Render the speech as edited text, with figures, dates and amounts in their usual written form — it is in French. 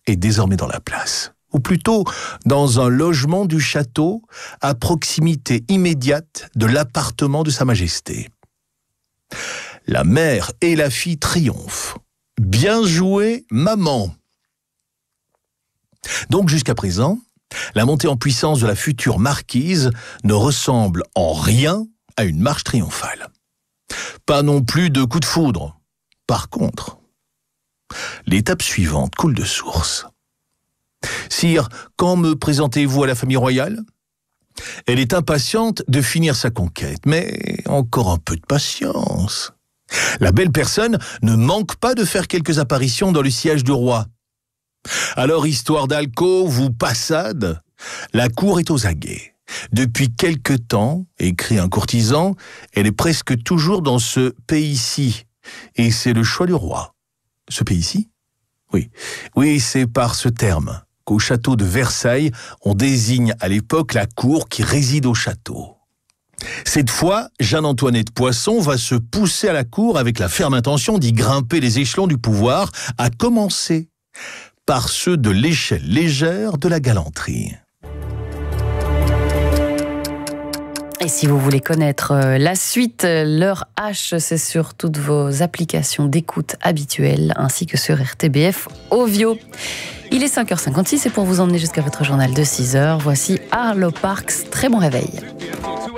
est désormais dans la place, ou plutôt dans un logement du château à proximité immédiate de l'appartement de Sa Majesté. La mère et la fille triomphent. Bien joué, maman. Donc jusqu'à présent, la montée en puissance de la future marquise ne ressemble en rien à une marche triomphale. Pas non plus de coup de foudre. Par contre, l'étape suivante coule de source. Sire, quand me présentez-vous à la famille royale ? Elle est impatiente de finir sa conquête, mais encore un peu de patience. La belle personne ne manque pas de faire quelques apparitions dans le siège du roi. Alors, histoire d'alcôve ou passade, la cour est aux aguets. Depuis quelque temps, écrit un courtisan, elle est presque toujours dans ce pays-ci, et c'est le choix du roi. Ce pays-ci ? Oui, c'est par ce terme qu'au château de Versailles, on désigne à l'époque la cour qui réside au château. Cette fois, Jeanne-Antoinette Poisson va se pousser à la cour avec la ferme intention d'y grimper les échelons du pouvoir, à commencer par ceux de l'échelle légère de la galanterie. Et si vous voulez connaître la suite, l'heure H, c'est sur toutes vos applications d'écoute habituelles, ainsi que sur RTBF Ovio. Il est 5h56 et pour vous emmener jusqu'à votre journal de 6h, voici Arlo Parks. Très bon réveil.